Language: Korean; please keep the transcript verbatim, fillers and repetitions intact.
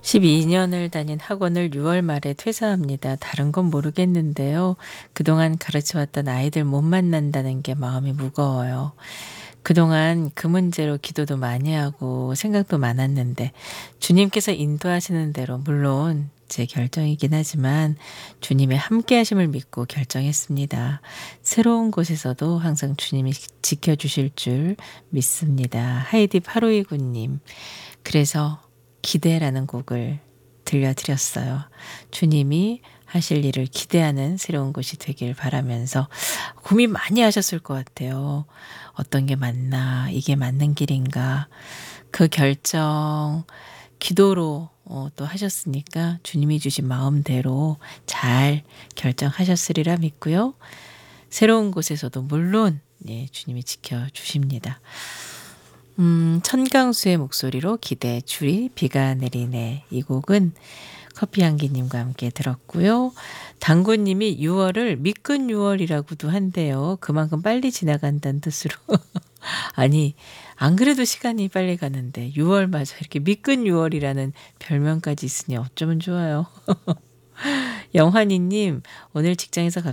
십이 년을 다닌 학원을 유월 말에 퇴사합니다. 다른 건 모르겠는데요. 그동안 가르쳐왔던 아이들 못 만난다는 게 마음이 무거워요. 그동안 그 문제로 기도도 많이 하고 생각도 많았는데 주님께서 인도하시는 대로 물론 제 결정이긴 하지만 주님의 함께 하심을 믿고 결정했습니다. 새로운 곳에서도 항상 주님이 지켜주실 줄 믿습니다. 하이디 팔오이구 님. 그래서 기대라는 곡을 들려드렸어요. 주님이 하실 일을 기대하는 새로운 곳이 되길 바라면서 고민 많이 하셨을 것 같아요. 어떤 게 맞나, 이게 맞는 길인가. 그 결정 기도로 어, 또 하셨으니까 주님이 주신 마음대로 잘 결정하셨으리라 믿고요. 새로운 곳에서도 물론 예, 주님이 지켜주십니다. 음, 천강수의 목소리로 기대 줄이 비가 내리네. 이 곡은 커피향기님과 함께 들었고요. 당구님이 유월을 미끈 유월이라고도 한대요. 그만큼 빨리 지나간다는 뜻으로. 아니 안 그래도 시간이 빨리 가는데 유월마저 이렇게 미끈 유월이라는 별명까지 있으니 어쩌면 좋아요. 영환이님 오늘 직장에서